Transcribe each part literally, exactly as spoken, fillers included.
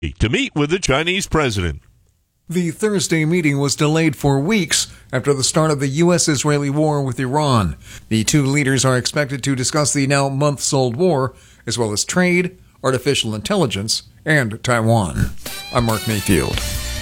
to meet with the Chinese president. The Thursday meeting was delayed for weeks after the start of the U S Israeli war with Iran. The two leaders are expected to discuss the now months-old war, as well as trade, artificial intelligence, and Taiwan. I'm Mark Mayfield.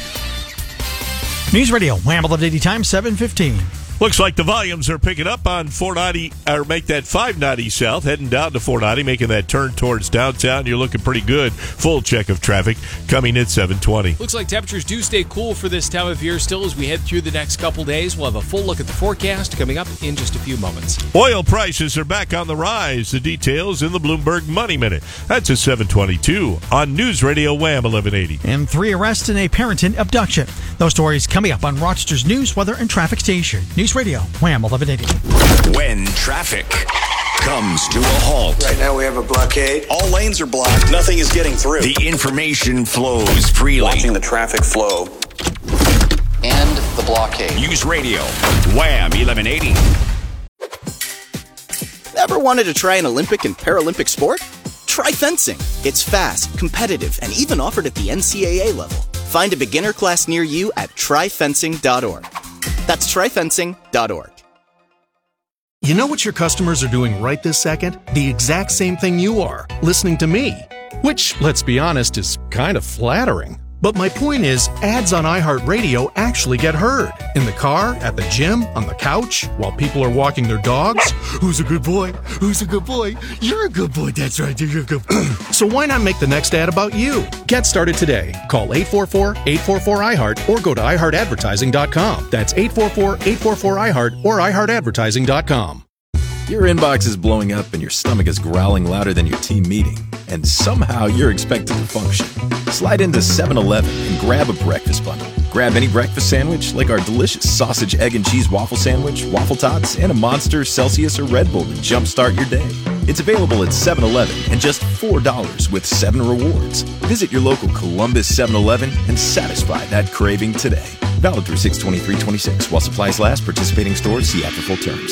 News Radio, Wham eleven eighty time, seven fifteen. Looks like the volumes are picking up on four ninety, or make that five ninety south, heading down to four ninety, making that turn towards downtown. You're looking pretty good. Full check of traffic coming at seven twenty. Looks like temperatures do stay cool for this time of year still as we head through the next couple days. We'll have a full look at the forecast coming up in just a few moments. Oil prices are back on the rise. The details in the Bloomberg Money Minute. That's at seven twenty-two on News Radio Wham eleven eighty. And three arrests in a parenting abduction. Those stories coming up on Rochester's News, Weather, and Traffic Station. News Radio, Wham eleven eighty. When traffic comes to a halt. Right now we have a blockade. All lanes are blocked. Nothing is getting through. The information flows freely. Watching the traffic flow. And the blockade. News Radio, Wham eleven eighty. Ever wanted to try an Olympic and Paralympic sport? Try fencing. It's fast, competitive, and even offered at the N C A A level. Find a beginner class near you at try fencing dot org. That's try fencing dot org. You know what your customers are doing right this second? The exact same thing you are, listening to me. Which, let's be honest, is kind of flattering. But my point is, ads on iHeartRadio actually get heard. In the car, at the gym, on the couch, while people are walking their dogs. Who's a good boy? Who's a good boy? You're a good boy, that's right, you're a good boy. So why not make the next ad about you? Get started today. Call eight four four, eight four four, I heart or go to i heart advertising dot com. That's eight four four, eight four four, I heart or i heart advertising dot com. Your inbox is blowing up and your stomach is growling louder than your team meeting, and somehow you're expected to function. Slide into seven eleven and grab a breakfast bundle. Grab any breakfast sandwich like our delicious sausage, egg, and cheese waffle sandwich, waffle tots, and a Monster, Celsius, or Red Bull to jumpstart your day. It's available at seven eleven and just four dollars with seven rewards. Visit your local Columbus seven eleven and satisfy that craving today. Valid through six twenty-three twenty-six. While supplies last, participating stores see app for full terms.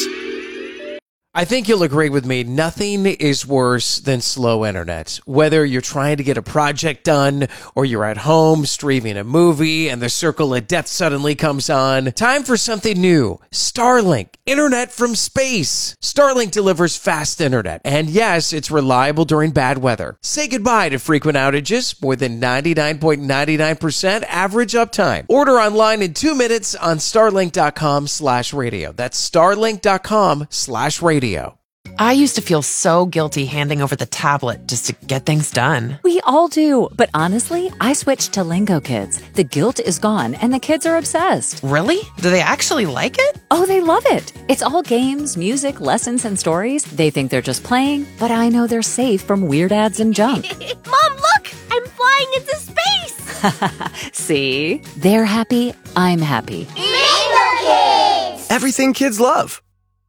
I think you'll agree with me, nothing is worse than slow internet. Whether you're trying to get a project done or you're at home streaming a movie and the circle of death suddenly comes on, time for something new. Starlink, internet from space. Starlink delivers fast internet. And yes, it's reliable during bad weather. Say goodbye to frequent outages, more than ninety-nine point nine nine percent average uptime. Order online in two minutes on starlink dot com slash radio. That's starlink dot com slash radio. I used to feel so guilty handing over the tablet just to get things done. We all do, but honestly, I switched to Lingo Kids. The guilt is gone, and the kids are obsessed. Really? Do they actually like it? Oh, they love it. It's all games, music, lessons, and stories. They think they're just playing, but I know they're safe from weird ads and junk. Mom, look! I'm flying into space! See? They're happy, I'm happy. Lingo Kids! Everything kids love.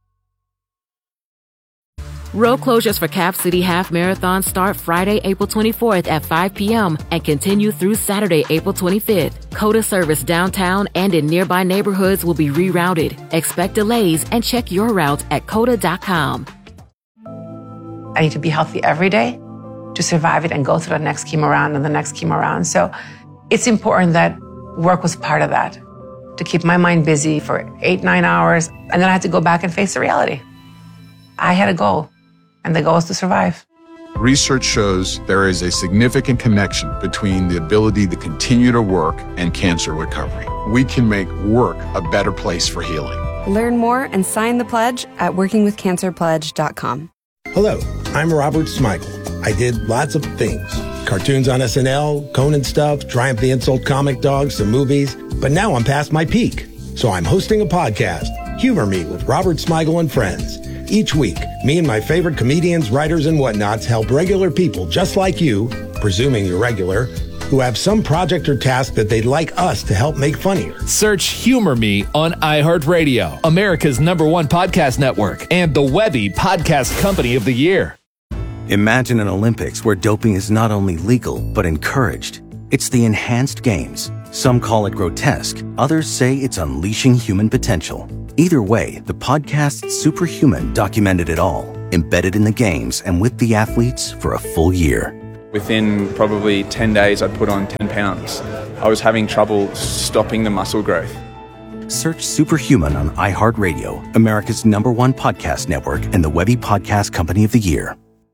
Road closures for Cap City Half Marathon start Friday, April twenty-fourth at five p.m. and continue through Saturday, April twenty-fifth. COTA service downtown and in nearby neighborhoods will be rerouted. Expect delays and check your route at cota dot com. I need to be healthy every day to survive it and go through the next chemo round and the next chemo round. So it's important that work was part of that, to keep my mind busy for eight, nine hours. And then I had to go back and face the reality. I had a goal. And the goal is to survive. Research shows there is a significant connection between the ability to continue to work and cancer recovery. We can make work a better place for healing. Learn more and sign the pledge at working with cancer pledge dot com. Hello, I'm Robert Smigel. I did lots of things. Cartoons on S N L, Conan stuff, Triumph the Insult comic dogs, some movies. But now I'm past my peak. So I'm hosting a podcast, Humor Me with Robert Smigel and Friends. Each week, me and my favorite comedians, writers, and whatnots help regular people just like you, presuming you're regular, who have some project or task that they'd like us to help make funnier. Search Humor Me on iHeartRadio, America's number one podcast network, and the Webby Podcast Company of the Year. Imagine an Olympics where doping is not only legal, but encouraged. It's the enhanced games. Some call it grotesque. Others say it's unleashing human potential. Either way, the podcast Superhuman documented it all, embedded in the games and with the athletes for a full year. Within probably ten days, I'd put on ten pounds. I was having trouble stopping the muscle growth. Search Superhuman on iHeartRadio, America's number one podcast network and the Webby Podcast Company of the Year.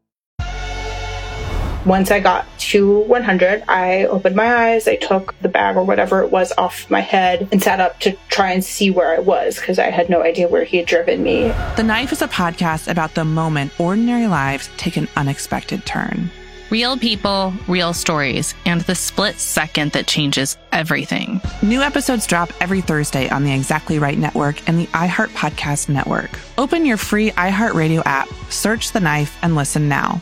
Once I got to one hundred, I opened my eyes, I took the bag or whatever it was off my head and sat up to try and see where I was because I had no idea where he had driven me. The Knife is a podcast about the moment ordinary lives take an unexpected turn. Real people, real stories, and the split second that changes everything. New episodes drop every Thursday on the Exactly Right Network and the iHeart Podcast Network. Open your free iHeartRadio app, search The Knife, and listen now.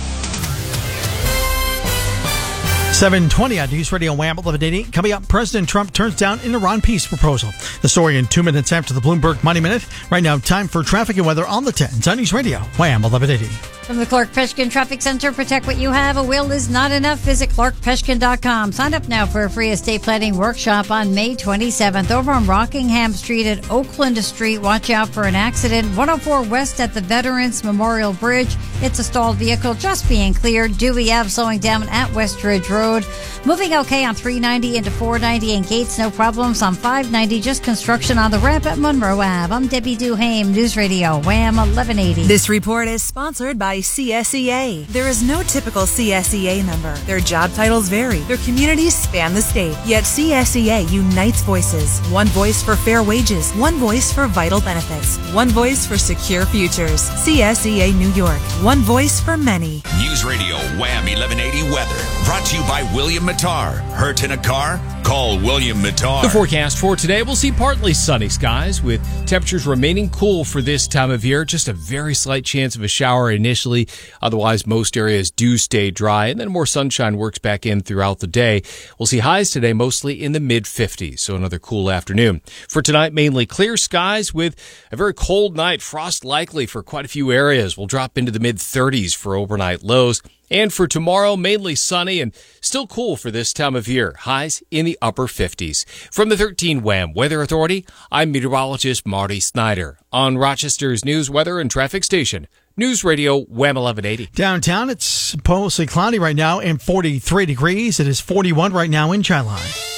seven twenty on News Radio Wham eleven eighty. Coming up, President Trump turns down an Iran peace proposal. The story in two minutes after the Bloomberg Money Minute. Right now, time for traffic and weather on the tens on News Radio Wham eleven eighty. From the Clark Peshkin Traffic Center, protect what you have. A will is not enough. Visit clark peshkin dot com. Sign up now for a free estate planning workshop on May twenty-seventh over on Rockingham Street at Oakland Street. Watch out for an accident. one oh four West at the Veterans Memorial Bridge. It's a stalled vehicle just being cleared. Dewey Ave slowing down at Westridge Road. Moving okay on three ninety into four ninety and Gates. No problems on five ninety. Just construction on the ramp at Monroe Ave. I'm Debbie Duhame, News Radio Wham eleven eighty. This report is sponsored by C S E A. There is no typical C S E A number. Their job titles vary. Their communities span the state. Yet C S E A unites voices. One voice for fair wages. One voice for vital benefits. One voice for secure futures. C S E A New York. One voice for many. News Radio Wham eleven eighty weather. Brought to you by William Mattar. Hurt in a car? Call William Mattar. The forecast for today, we'll see partly sunny skies with temperatures remaining cool for this time of year. Just a very slight chance of a shower initially. Otherwise, most areas do stay dry, and then more sunshine works back in throughout the day. We'll see highs today mostly in the mid fifties, so another cool afternoon. For tonight, mainly clear skies with a very cold night. Frost likely for quite a few areas. We'll drop into the mid thirties for overnight lows. And for tomorrow, mainly sunny and still cool for this time of year. Highs in the upper fifties. From the thirteen Wham Weather Authority, I'm meteorologist Marty Snyder on Rochester's news, weather, and traffic station. News Radio Wham eleven eighty. Downtown, it's mostly cloudy right now and forty-three degrees. It is forty-one right now in Chi-Line.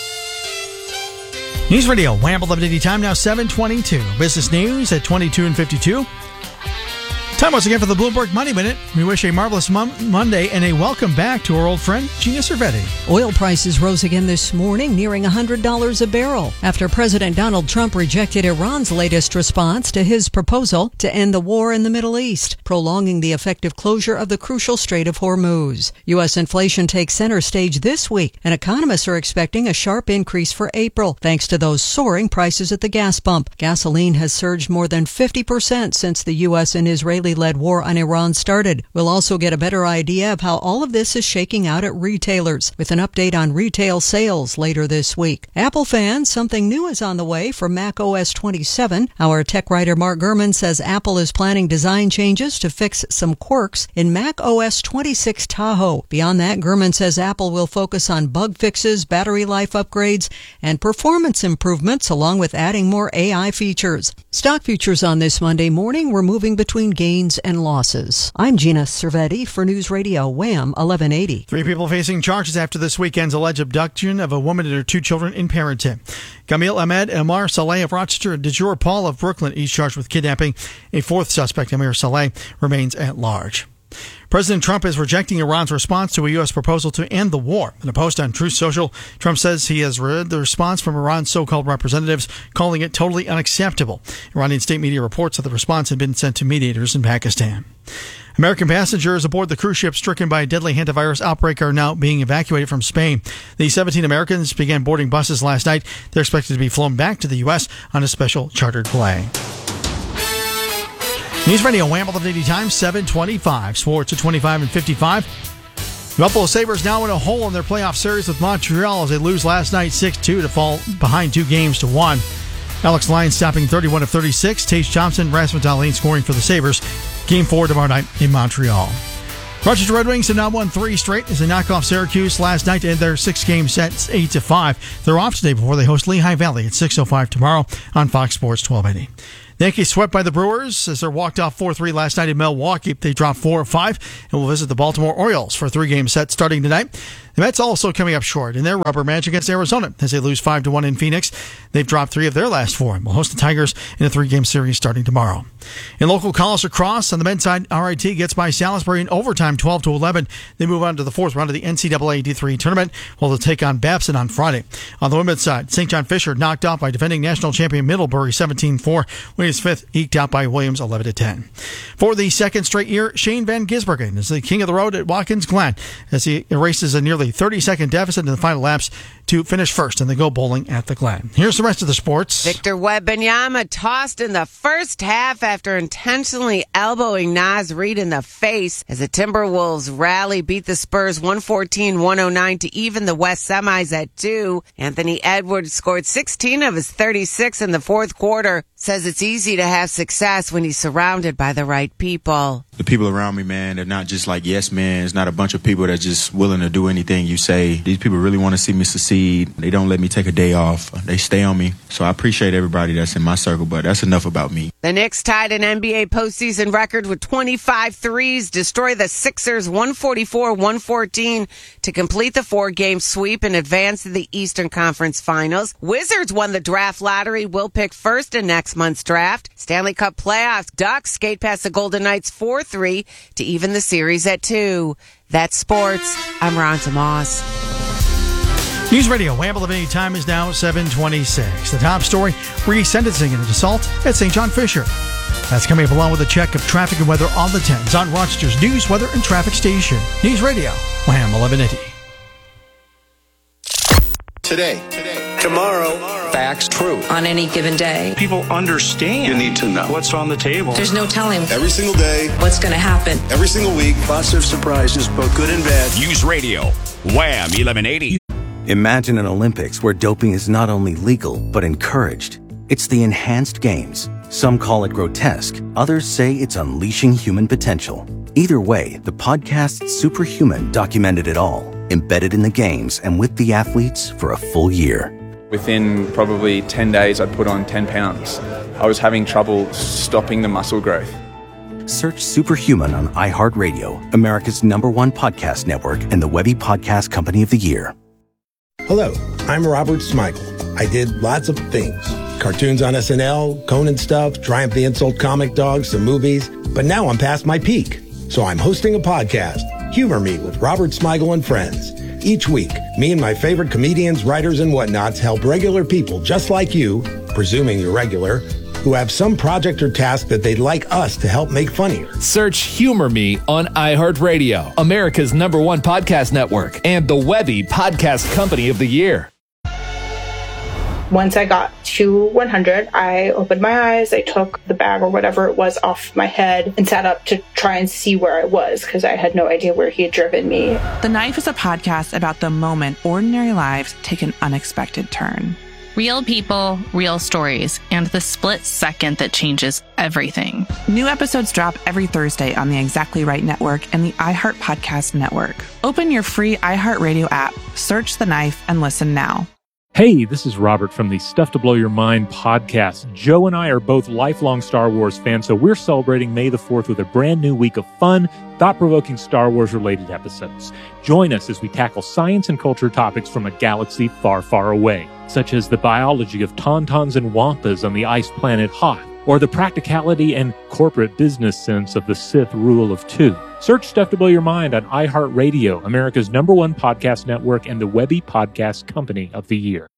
News Radio Wham eleven eighty. Time now seven twenty-two. Business news at twenty-two and fifty-two. Time once again for the Bloomberg Money Minute. We wish a marvelous mon- Monday and a welcome back to our old friend, Gina Cervetti. Oil prices rose again this morning, nearing one hundred dollars a barrel, after President Donald Trump rejected Iran's latest response to his proposal to end the war in the Middle East, prolonging the effective closure of the crucial Strait of Hormuz. U S inflation takes center stage this week, and economists are expecting a sharp increase for April, thanks to those soaring prices at the gas pump. Gasoline has surged more than fifty percent since the U S and Israeli led war on Iran started. We'll also get a better idea of how all of this is shaking out at retailers, with an update on retail sales later this week. Apple fans, something new is on the way for Mac O S twenty-seven. Our tech writer Mark Gurman says Apple is planning design changes to fix some quirks in Mac O S twenty-six Tahoe. Beyond that, Gurman says Apple will focus on bug fixes, battery life upgrades, and performance improvements, along with adding more A I features. Stock futures on this Monday morning were moving between gains and losses. I'm Gina Cervetti for News Radio Wham eleven eighty. Three people facing charges after this weekend's alleged abduction of a woman and her two children in Parenton. Kamil Ahmed and Amar Saleh of Rochester and Dejur Paul of Brooklyn, each charged with kidnapping. A fourth suspect, Amir Saleh, remains at large. President Trump is rejecting Iran's response to a U S proposal to end the war. In a post on Truth Social, Trump says he has read the response from Iran's so-called representatives, calling it totally unacceptable. Iranian state media reports that the response had been sent to mediators in Pakistan. American passengers aboard the cruise ship stricken by a deadly hantavirus outbreak are now being evacuated from Spain. The seventeen Americans began boarding buses last night. They're expected to be flown back to the U S on a special chartered plane. News Radio Wham eleven eighty time, seven twenty-five. Sports at twenty-five and fifty-five. The Buffalo Sabres now in a hole in their playoff series with Montreal as they lose last night six two to fall behind two games to one. Alex Lyons stopping thirty-one of thirty-six. Tage Thompson, Rasmus Dahlin scoring for the Sabres. Game four tomorrow night in Montreal. Rochester Red Wings have now won three straight as they knock off Syracuse last night to end their six-game set eight to five. They're off today before they host Lehigh Valley at six oh five tomorrow on Fox Sports twelve eighty. The Yankees swept by the Brewers as they walked off four three last night in Milwaukee. They dropped four five and will visit the Baltimore Orioles for a three-game set starting tonight. The Mets also coming up short in their rubber match against Arizona as they lose five to one in Phoenix. They've dropped three of their last four and will host the Tigers in a three-game series starting tomorrow. In local college lacrosse, on the men's side, R I T gets by Salisbury in overtime twelve to eleven. They move on to the fourth round of the N C double A D three tournament, while they'll take on Babson on Friday. On the women's side, Saint John Fisher knocked off by defending national champion Middlebury seventeen four. Williams fifth eked out by Williams eleven to ten. For the second straight year, Shane Van Gisbergen is the king of the road at Watkins Glen as he erases a nearly thirty-second deficit in the final laps to finish first in the Go Bowling at the Glen. Here's the rest of the sports. Victor Wembanyama tossed in the first half after intentionally elbowing Naz Reid in the face as the Timberwolves rally beat the Spurs one fourteen one oh nine to even the West semis at two. Anthony Edwards scored sixteen of his thirty-six in the fourth quarter. Says it's easy to have success when he's surrounded by the right people. The people around me, man, they're not just like yes men. It's not a bunch of people that are just willing to do anything you say. These people really want to see me succeed. They don't let me take a day off. They stay on me. So I appreciate everybody that's in my circle, but that's enough about me. The Knicks tied an N B A postseason record with twenty-five threes, destroy the Sixers one forty-four one fourteen to complete the four-game sweep and advance to the Eastern Conference Finals. Wizards won the draft lottery, will pick first in next month's draft. Stanley Cup playoffs, Ducks skate past the Golden Knights four three to even the series at two. That's sports. I'm Ronza Moss. News Radio, Wham eleven eighty time is now seven twenty-six. The top story, re-sentencing in an assault at Saint John Fisher. That's coming up along with a check of traffic and weather on the tens on Rochester's News, Weather, and Traffic Station. News Radio, Wham eleven eighty. Today. Today. Tomorrow. Facts. Truth. On any given day. People understand. You need to know what's on the table. There's no telling. Every single day. What's going to happen. Every single week. Lots of surprises, both good and bad. News Radio, Wham eleven eighty. Imagine an Olympics where doping is not only legal, but encouraged. It's the enhanced games. Some call it grotesque. Others say it's unleashing human potential. Either way, the podcast Superhuman documented it all, embedded in the games and with the athletes for a full year. Within probably ten days, I'd put on ten pounds. I was having trouble stopping the muscle growth. Search Superhuman on iHeartRadio, America's number one podcast network and the Webby Podcast Company of the Year. Hello, I'm Robert Smigel. I did lots of things. Cartoons on S N L, Conan stuff, Triumph the Insult Comic Dogs, some movies. But now I'm past my peak. So I'm hosting a podcast, Humor Me with Robert Smigel and Friends. Each week, me and my favorite comedians, writers, and whatnots help regular people just like you, presuming you're regular, who have some project or task that they'd like us to help make funnier. Search Humor Me on iHeartRadio, America's number one podcast network, and the Webby Podcast Company of the Year. Once I got to one hundred, I opened my eyes, I took the bag or whatever it was off my head and sat up to try and see where I was because I had no idea where he had driven me. The Knife is a podcast about the moment ordinary lives take an unexpected turn. Real people, real stories, and the split second that changes everything. New episodes drop every Thursday on the Exactly Right Network and the iHeart Podcast Network. Open your free iHeartRadio app, search The Knife, and listen now. Hey, this is Robert from the Stuff to Blow Your Mind podcast. Joe and I are both lifelong Star Wars fans, so we're celebrating May the fourth with a brand new week of fun, thought-provoking Star Wars-related episodes. Join us as we tackle science and culture topics from a galaxy far, far away, such as the biology of tauntauns and wampas on the ice planet Hoth, or the practicality and corporate business sense of the Sith rule of two. Search Stuff to Blow Your Mind on iHeartRadio, America's number one podcast network and the Webby Podcast Company of the Year.